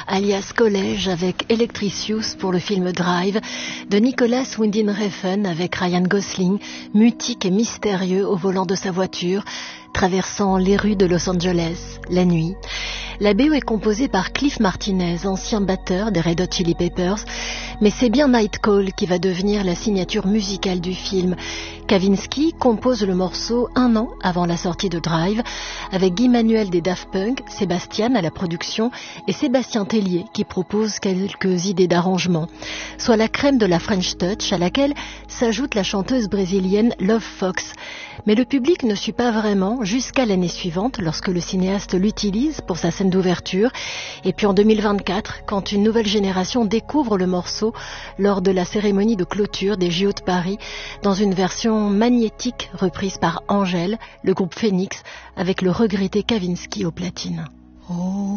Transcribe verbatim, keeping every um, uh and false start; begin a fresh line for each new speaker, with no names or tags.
alias Collège avec Electricius pour le film Drive, de Nicolas Winding Refn avec Ryan Gosling, mutique et mystérieux au volant de sa voiture, traversant les rues de Los Angeles, la nuit. La B O est composée par Cliff Martinez, ancien batteur des Red Hot Chili Peppers, mais c'est bien Night Call qui va devenir la signature musicale du film. Kavinsky compose le morceau un an avant la sortie de Drive, avec Guy Manuel des Daft Punk, Sébastien à la production et Sébastien Tellier qui propose quelques idées d'arrangement. Soit la crème de la French Touch à laquelle s'ajoute la chanteuse brésilienne Love Fox. Mais le public ne suit pas vraiment jusqu'à l'année suivante lorsque le cinéaste l'utilise pour sa scène d'ouverture et puis en deux mille vingt-quatre quand une nouvelle génération découvre le morceau lors de la cérémonie de clôture des J O de Paris dans une version magnétique reprise par Angèle, le groupe Phoenix avec le regretté Kavinsky au platine. Oh.